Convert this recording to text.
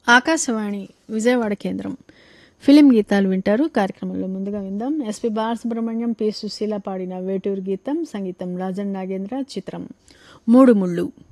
ఆకాశవాణి విజయవాడ కేంద్రం ఫిలిం గీతాలు వింటారు. కార్యక్రమంలో ముందుగా విందాం ఎస్పి బాలసుబ్రహ్మణ్యం, పి సుశీల పాడిన వేటూరు గీతం. సంగీతం రాజన్ నాగేంద్ర. చిత్రం మూడు ముళ్ళు.